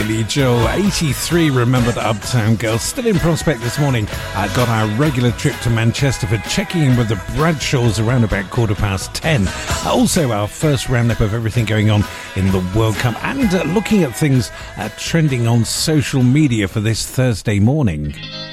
Billy Joel. 83 remembered Uptown Girl. Still in prospect this morning. I got our regular trip to Manchester for checking in with the Bradshaws around about 10:15. Also our first roundup of everything going on in the World Cup and looking at things trending on social media for this Thursday morning.